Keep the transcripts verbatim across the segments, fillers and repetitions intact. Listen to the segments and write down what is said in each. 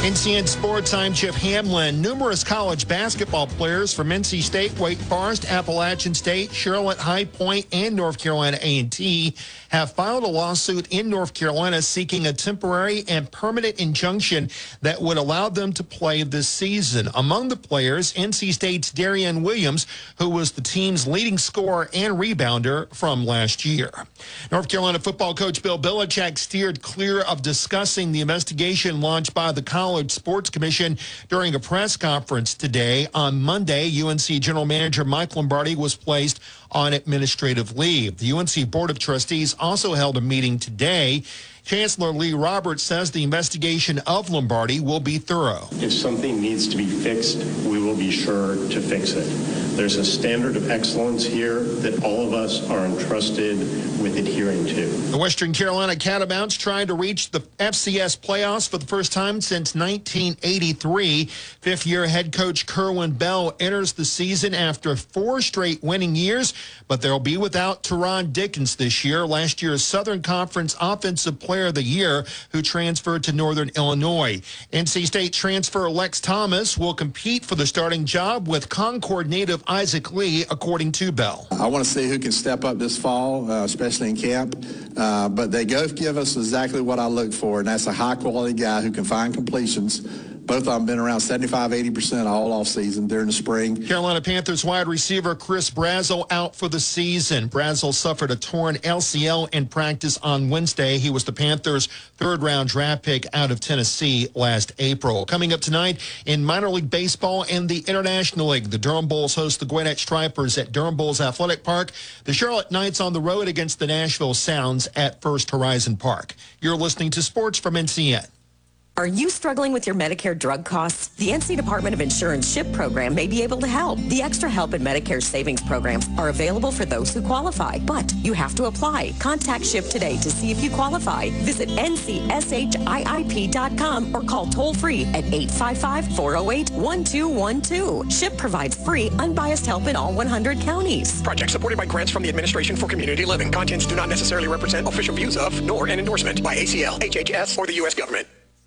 N C N Sports, I'm Jeff Hamlin. Numerous college basketball players from N C State, Wake Forest, Appalachian State, Charlotte, High Point, and North Carolina A and T have filed a lawsuit in North Carolina seeking a temporary and permanent injunction that would allow them to play this season. Among the players, N C State's Darian Williams, who was the team's leading scorer and rebounder from last year. North Carolina football coach Bill Belichick steered clear of discussing the investigation launched by the College Sports Commission during a press conference today. On Monday, U N C General Manager Mike Lombardi was placed on administrative leave. The U N C Board of Trustees also held a meeting today. Chancellor Lee Roberts says the investigation of Lombardi will be thorough. If something needs to be fixed, we will be sure to fix it. There's a standard of excellence here that all of us are entrusted with adhering to. The Western Carolina Catamounts trying to reach the F C S playoffs for the first time since nineteen eighty-three. Fifth-year head coach Kerwin Bell enters the season after four straight winning years, but they'll be without Teron Dickens this year, last year's Southern Conference Offensive Player of the Year, who transferred to Northern Illinois. N C State transfer Lex Thomas will compete for the starting job with Concord native Isaac Lee, according to Bell. I want to see who can step up this fall, uh, especially in camp. Uh, but they both give us exactly what I look for, and that's a high-quality guy who can find completions. Both of them been around seventy-five, eighty percent all offseason during the spring. Carolina Panthers wide receiver Chris Brazzell out for the season. Brazzell suffered a torn L C L in practice on Wednesday. He was the Panthers' third-round draft pick out of Tennessee last April. Coming up tonight in minor league baseball and the International League, the Durham Bulls host the Gwinnett Stripers at Durham Bulls Athletic Park. The Charlotte Knights on the road against the Nashville Sounds at First Horizon Park. You're listening to Sports from N C N. Are you struggling with your Medicare drug costs? The N C Department of Insurance SHIP program may be able to help. The Extra Help and Medicare savings programs are available for those who qualify, but you have to apply. Contact SHIP today to see if you qualify. Visit N C S H I I P dot com or call toll-free at eight five five, four oh eight, one two one two. SHIP provides free, unbiased help in all one hundred counties. Project supported by grants from the Administration for Community Living. Contents do not necessarily represent official views of, nor an endorsement by A C L, H H S, or the U S government.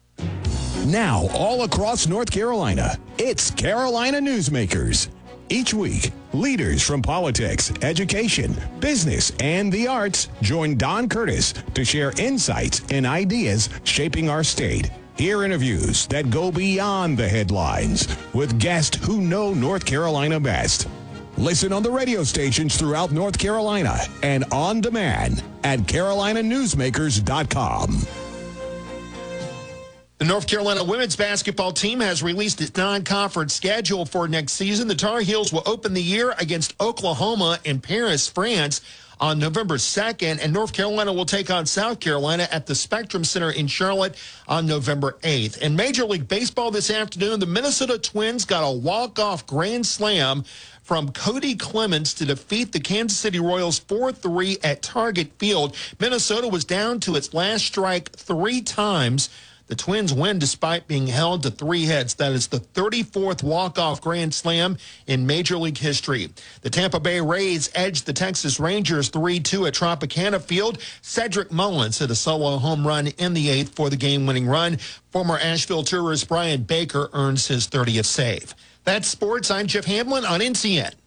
Now, all across North Carolina, it's Carolina Newsmakers. Each week, leaders from politics, education, business, and the arts join Don Curtis to share insights and ideas shaping our state. Hear interviews that go beyond the headlines with guests who know North Carolina best. Listen on the radio stations throughout North Carolina and on demand at carolina newsmakers dot com. The North Carolina women's basketball team has released its non-conference schedule for next season. The Tar Heels will open the year against Oklahoma in Paris, France on November second, and North Carolina will take on South Carolina at the Spectrum Center in Charlotte on November eighth. In Major League Baseball this afternoon, the Minnesota Twins got a walk-off grand slam from Cody Clemens to defeat the Kansas City Royals four three at Target Field. Minnesota was down to its last strike three times. The Twins win despite being held to three hits. That is the thirty-fourth walk-off grand slam in Major League history. The Tampa Bay Rays edged the Texas Rangers three two at Tropicana Field. Cedric Mullins hit a solo home run in the eighth for the game-winning run. Former Asheville tourist Brian Baker earns his thirtieth save. That's sports. I'm Jeff Hamlin on N C N.